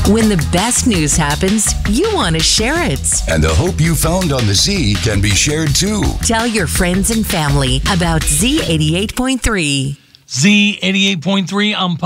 When the best news happens, you want to share it. And the hope you found on the Z can be shared too. Tell your friends and family about Z88.3. Z88.3 on